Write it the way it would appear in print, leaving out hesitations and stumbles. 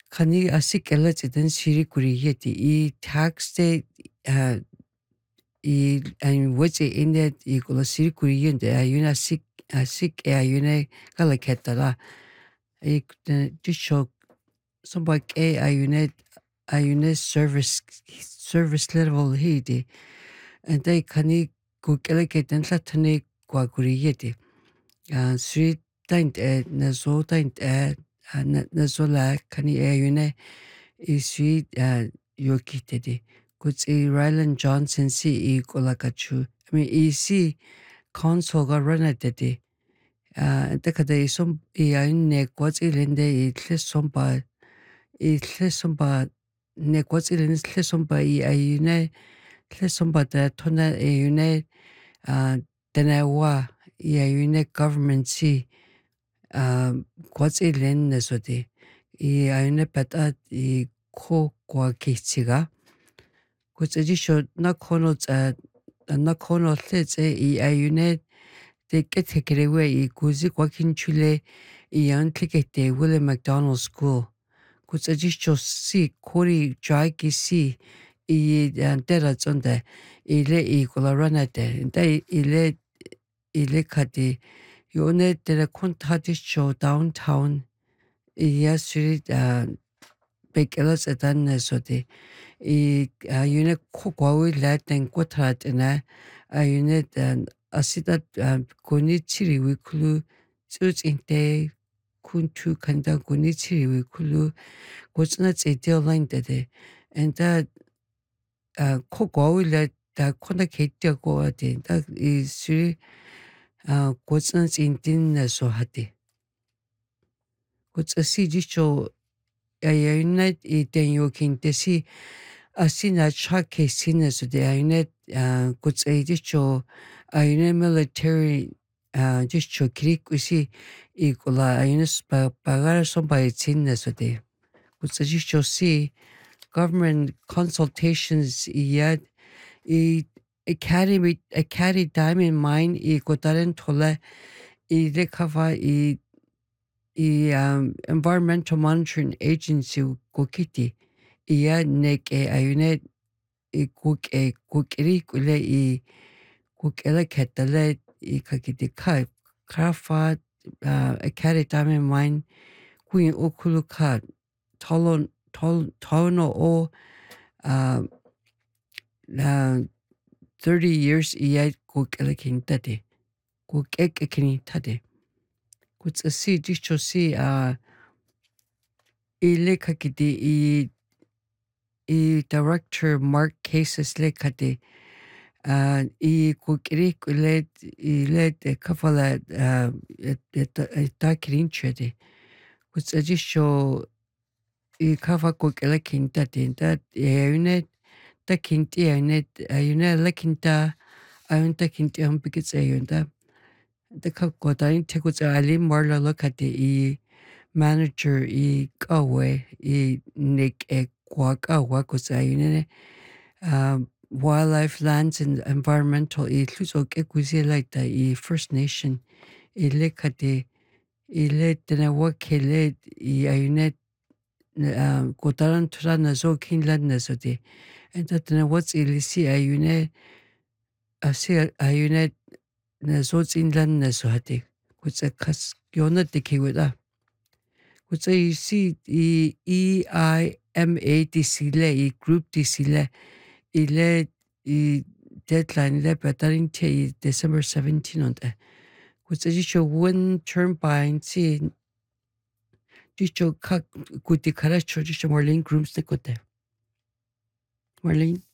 Khani asik elachidan shiri kuriyeti I tax de I wache indet I kula shiri kuriyende ayuna asik ayuna kala ketala I disho somba ke ayuna service level hidi and they khani kukela ketan latane kwa kuriyeti shiri taint nazo taint nazo la khani ayuna isi yokitedi kutsi Ryland Johnson si kolakachu I mean isi council ga rana dedi takada isum ayune kwatsi lende tlesomba ne kwatsi lende tlesomba ayune tlesomba da tona ayune tenawa ayune government si kwatsi lende sodi ayune pata ko kwa kichiga kutsajisho nakono tletse ayune de ketekerewe kuzi kwa kinchule yantikete William McDonald School kutsajisho si kori jaki si dera zonde ile kolarana de ile kati yone de kontadisho downtown street bekelas etan nesodi ayune kokwawi laten kwatrat na ayune asida konichiri wikulu tsutsinte kuntu kanda konichiri wikulu kotsna tsetel line de and that kokwawi la da kona ketia ko ade da is kotsna tsintin na so hati kotsasi jicho ayune itenyo kintesi asina chake sina so de ayune kotsai jicho ayune military jicho krik usi ikola ayune pagar somba itinna so de kotsai jicho si government consultations yad academy diamond mine kotaren thola lekava environmental monitoring agency kokiti neke ayune kukiri kule kukela ketale kakiti krafa academy diamond mine kuin okulu ka tono o 30 years kukela kintade kukeke tade kutsasi dicho si ile kakiti director Mark Cases le kate kukiri kule ile kafala ta kirinchede kutsajisho kafa kukela kinta tinta ayune ta kinti ayune la kinta ayunta kinti ambikits ayunta the kakotain tekutsa ali marla lokate manager kawe nick kwaka wakos ayune wildlife lands and environmental tluso ke kuzi like the First Nation lekate tena wakele ayune kotaran trana zo kinland nasode and tena what's ilisi ayune ayune na zo inland na so hati kutsa kas yona tekiweda kutsa isi EIMA le group le ile deadline le patarin te December 17 on the kutsa jisho one turbine si jisho kak kuti karacho jisho Marlene Grooms te kote Marlene